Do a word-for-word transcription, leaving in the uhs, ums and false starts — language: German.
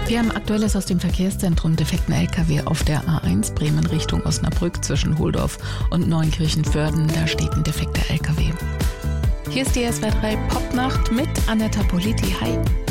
Wir haben Aktuelles aus dem Verkehrszentrum. Defekten L K W auf der A eins Bremen Richtung Osnabrück zwischen Holdorf und Neunkirchen-Vörden. Da steht ein defekter L K W. Hier ist die S W R drei Popnacht mit Annetta Politi. Hi.